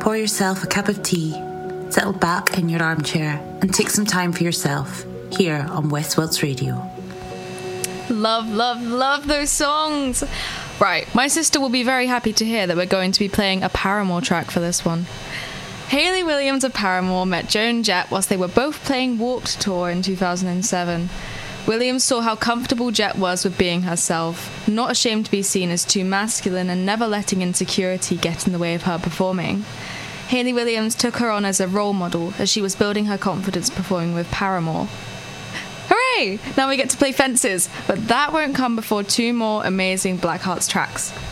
pour yourself a cup of tea, settle back in your armchair and take some time for yourself here on West Wilts Radio. Love, love, love those songs. Right, my sister will be very happy to hear that we're going to be playing a Paramore track for this one. Hayley Williams of Paramore met Joan Jett whilst they were both playing Warped Tour in 2007. Williams saw how comfortable Jett was with being herself, not ashamed to be seen as too masculine and never letting insecurity get in the way of her performing. Hayley Williams took her on as a role model as she was building her confidence performing with Paramore. Hooray! Now we get to play Fences, but that won't come before two more amazing Black Hearts tracks.